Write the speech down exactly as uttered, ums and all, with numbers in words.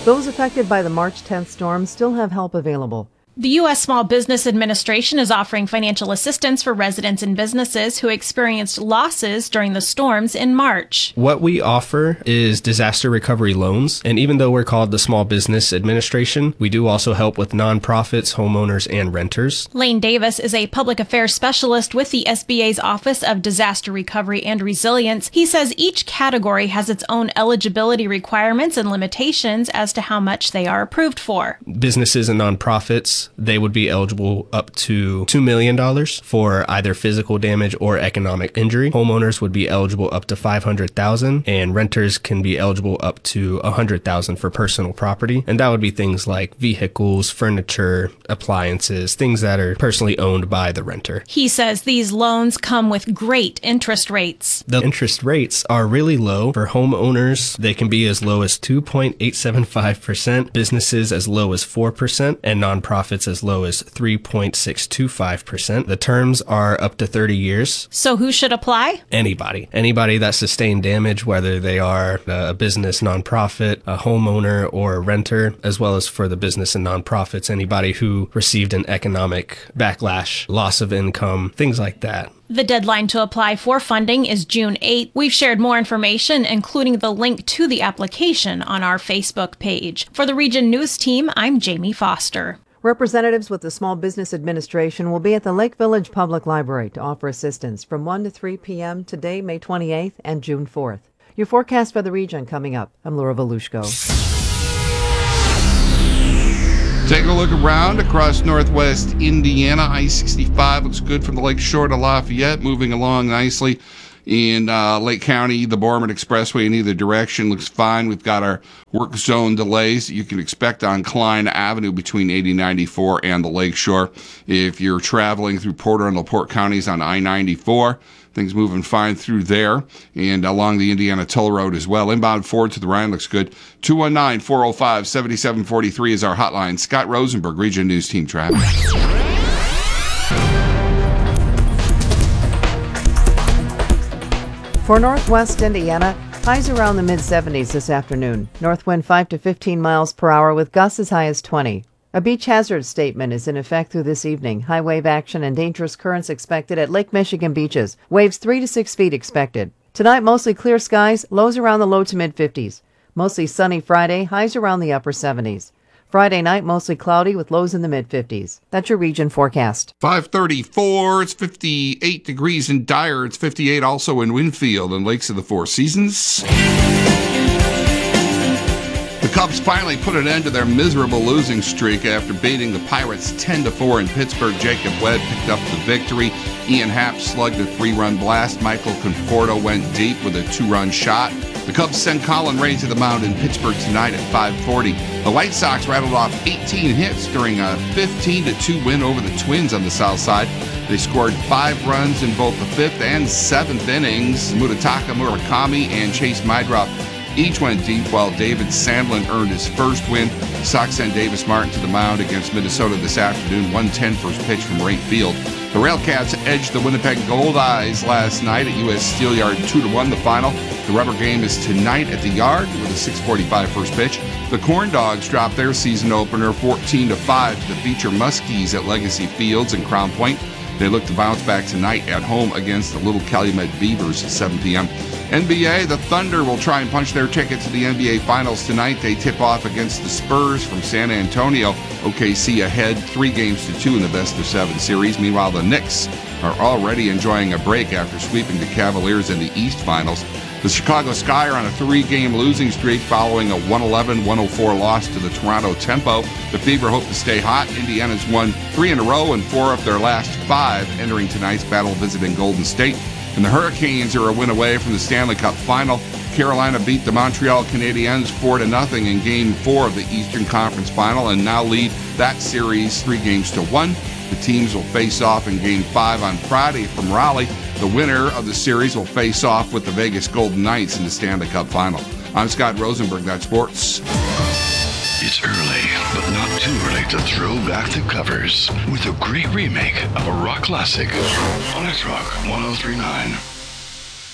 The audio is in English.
Those affected by the March tenth storm still have help available. The U S Small Business Administration is offering financial assistance for residents and businesses who experienced losses during the storms in March. What we offer is disaster recovery loans, and even though we're called the Small Business Administration, we do also help with nonprofits, homeowners, and renters. Lane Davis is a public affairs specialist with the S B A's Office of Disaster Recovery and Resilience. He says each category has its own eligibility requirements and limitations as to how much they are approved for. Businesses and nonprofits, they would be eligible up to two million dollars for either physical damage or economic injury. Homeowners would be eligible up to five hundred thousand dollars, and renters can be eligible up to one hundred thousand dollars for personal property. And that would be things like vehicles, furniture, appliances, things that are personally owned by the renter. He says these loans come with great interest rates. The interest rates are really low. For homeowners, they can be as low as two point eight seven five percent, businesses as low as four percent, and nonprofits as low as three point six two five percent. The terms are up to thirty years. So who should apply? Anybody. Anybody that sustained damage, whether they are a business, nonprofit, a homeowner, or a renter, as well as for the business and nonprofits, anybody who received an economic backlash, loss of income, things like that. The deadline to apply for funding is June eighth. We've shared more information, including the link to the application, on our Facebook page. For the Region News Team, I'm Jamie Foster. Representatives with the Small Business Administration will be at the Lake Village Public Library to offer assistance from one to three p.m. today, May twenty-eighth, and June fourth. Your forecast for the region coming up. I'm Laura Volushko. Take a look around across northwest Indiana. I sixty-five looks good from the lake shore to Lafayette, moving along nicely. In uh, Lake County, the Borman Expressway in either direction looks fine. We've got our work zone delays that you can expect on Klein Avenue between eighty ninety-four and the Lake Shore. If you're traveling through Porter and LaPorte counties on I ninety-four, things moving fine through there and along the Indiana Toll Road as well. Inbound Ford to the Rhine looks good. two one nine, four oh five, seven seven four three is our hotline. Scott Rosenberg, Region News Team Traffic. For northwest Indiana, highs around the mid seventies this afternoon. North wind five to fifteen miles per hour with gusts as high as twenty. A beach hazard statement is in effect through this evening. High wave action and dangerous currents expected at Lake Michigan beaches. Waves three to six feet expected. Tonight, mostly clear skies, lows around the low to mid fifties. Mostly sunny Friday, highs around the upper seventies. Friday night, mostly cloudy with lows in the mid fifties. That's your region forecast. five thirty-four, it's fifty-eight degrees in Dyer. It's fifty-eight also in Winfield and Lakes of the Four Seasons. The Cubs finally put an end to their miserable losing streak after beating the Pirates ten to four in Pittsburgh. Jacob Webb picked up the victory. Ian Happ slugged a three-run blast. Michael Conforto went deep with a two-run shot. The Cubs send Colin Ray to the mound in Pittsburgh tonight at five forty. The White Sox rattled off eighteen hits during a fifteen to two win over the Twins on the south side. They scored five runs in both the fifth and seventh innings. Mutataka Murakami and Chase Mydrop each went deep, while David Sandlin earned his first win. Sox send Davis Martin to the mound against Minnesota this afternoon. one ten first pitch from right field. The Railcats edged the Winnipeg Goldeyes last night at U S Steel Yard two to one the final. The rubber game is tonight at the Yard with a six forty-five first pitch. The Corn Dogs dropped their season opener fourteen to five to defeat your Muskies at Legacy Fields in Crown Point. They look to bounce back tonight at home against the Little Calumet Beavers at seven p.m. N B A, the Thunder will try and punch their ticket to the N B A Finals tonight. They tip off against the Spurs from San Antonio. O K C ahead three games to two in the best of seven series. Meanwhile, the Knicks are already enjoying a break after sweeping the Cavaliers in the East Finals. The Chicago Sky are on a three-game losing streak following a one eleven one oh four loss to the Toronto Tempo. The Fever hope to stay hot. Indiana's won three in a row and four of their last five, entering tonight's battle visiting Golden State. And the Hurricanes are a win away from the Stanley Cup Final. Carolina beat the Montreal Canadiens four to nothing in Game four of the Eastern Conference Final and now lead that series three games to one. The teams will face off in Game five on Friday from Raleigh. The winner of the series will face off with the Vegas Golden Knights in the Stanley Cup Final. I'm Scott Rosenberg, that's sports. It's early, but not too early to throw back the covers with a great remake of a rock classic on X Rock one oh three point nine.